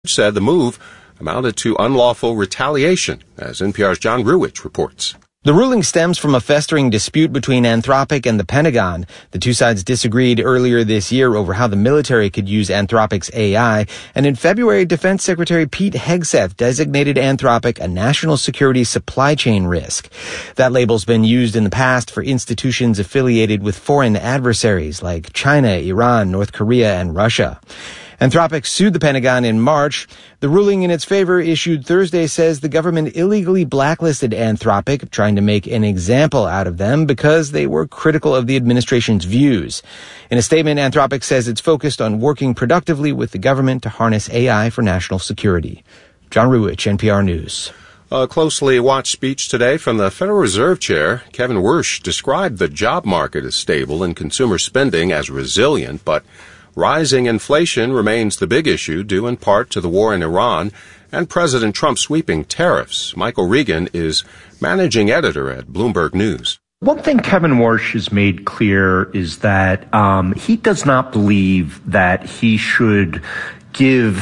said the move amounted to unlawful retaliation, as NPR's John Ruwitch reports. The ruling stems from a festering dispute between Anthropic and the Pentagon. The two sides disagreed earlier this year over how the military could use Anthropic's AI, and in February, Defense Secretary Pete Hegseth designated Anthropic a national security supply chain risk. That label's been used in the past for institutions affiliated with foreign adversaries like China, Iran, North Korea, and Russia. Anthropic sued the Pentagon in March. The ruling in its favor issued Thursday says the government illegally blacklisted Anthropic, trying to make an example out of them because they were critical of the administration's views. In a statement, Anthropic says it's focused on working productively with the government to harness AI for national security. John Ruwitch, NPR News. A closely watched speech today from the Federal Reserve Chair, Kevin Warsh, described the job market as stable and consumer spending as resilient, but rising inflation remains the big issue, due in part to the war in Iran and President Trump's sweeping tariffs. Michael Regan is managing editor at Bloomberg News. One thing Kevin Warsh has made clear is that he does not believe that he should give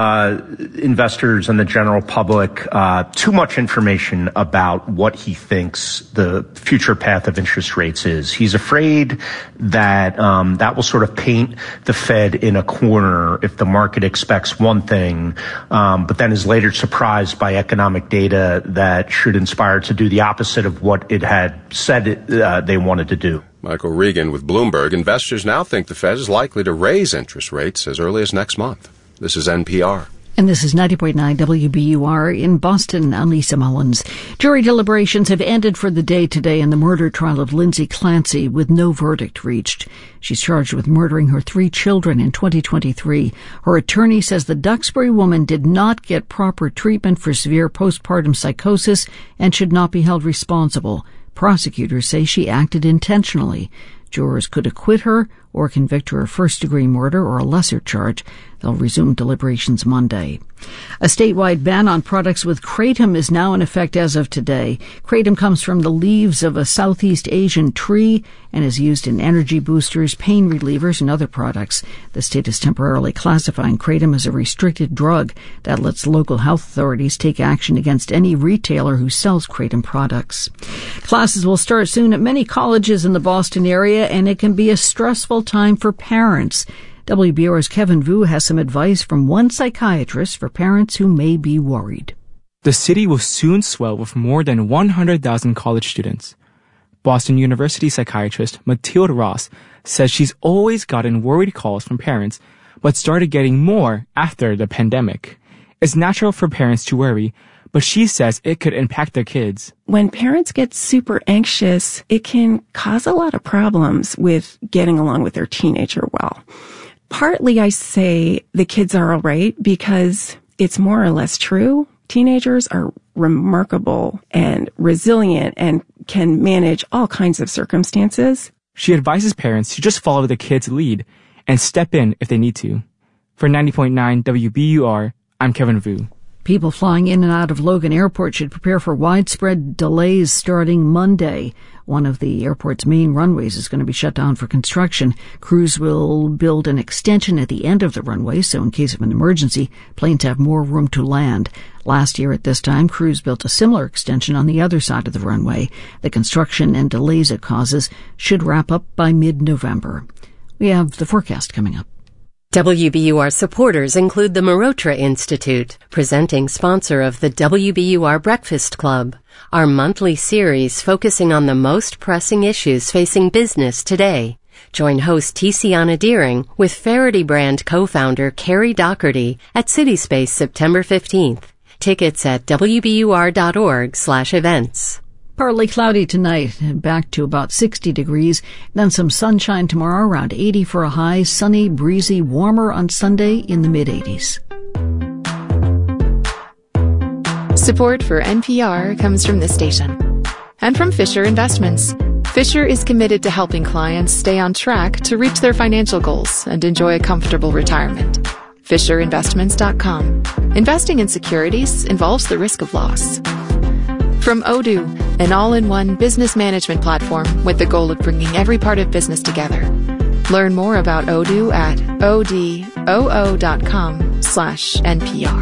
investors and the general public too much information about what he thinks the future path of interest rates is. He's afraid that that will sort of paint the Fed in a corner if the market expects one thing, but then is later surprised by economic data that should inspire to do the opposite of what it had said they wanted to do. Michael Regan with Bloomberg. Investors now think the Fed is likely to raise interest rates as early as next month. This is NPR. And this is 90.9 WBUR in Boston. I'm Lisa Mullins. Jury deliberations have ended for the day today in the murder trial of Lindsay Clancy with no verdict reached. She's charged with murdering her 3 children in 2023. Her attorney says the Duxbury woman did not get proper treatment for severe postpartum psychosis and should not be held responsible. Prosecutors say she acted intentionally. Jurors could acquit her or convict her of first-degree murder or a lesser charge. They'll resume deliberations Monday. A statewide ban on products with kratom is now in effect as of today. Kratom comes from the leaves of a Southeast Asian tree and is used in energy boosters, pain relievers, and other products. The state is temporarily classifying kratom as a restricted drug. That lets local health authorities take action against any retailer who sells kratom products. Classes will start soon at many colleges in the Boston area, and it can be a stressful time for parents. WBUR's Kevin Vu has some advice from one psychiatrist for parents who may be worried. The city will soon swell with more than 100,000 college students. Boston University psychiatrist Mathilde Ross says she's always gotten worried calls from parents, but started getting more after the pandemic. It's natural for parents to worry, but she says it could impact their kids. When parents get super anxious, it can cause a lot of problems with getting along with their teenager well. Partly I say the kids are all right because it's more or less true. Teenagers are remarkable and resilient and can manage all kinds of circumstances. She advises parents to just follow the kids' lead and step in if they need to. For 90.9 WBUR, I'm Kevin Vu. People flying in and out of Logan Airport should prepare for widespread delays starting Monday. One of the airport's main runways is going to be shut down for construction. Crews will build an extension at the end of the runway, so in case of an emergency, planes have more room to land. Last year at this time, crews built a similar extension on the other side of the runway. The construction and delays it causes should wrap up by mid-November. We have the forecast coming up. WBUR supporters include the Marotra Institute, presenting sponsor of the WBUR Breakfast Club, our monthly series focusing on the most pressing issues facing business today. Join host Tiziana Deering with Faraday brand co-founder Carrie Doherty at CitySpace September 15th. Tickets at wbur.org/events. Partly cloudy tonight, back to about 60 degrees. Then some sunshine tomorrow, around 80 for a high. Sunny, breezy, warmer on Sunday in the mid-80s. Support for NPR comes from this station and from Fisher Investments. Fisher is committed to helping clients stay on track to reach their financial goals and enjoy a comfortable retirement. FisherInvestments.com. Investing in securities involves the risk of loss. From Odoo, an all-in-one business management platform with the goal of bringing every part of business together. Learn more about Odoo at odoo.com/NPR.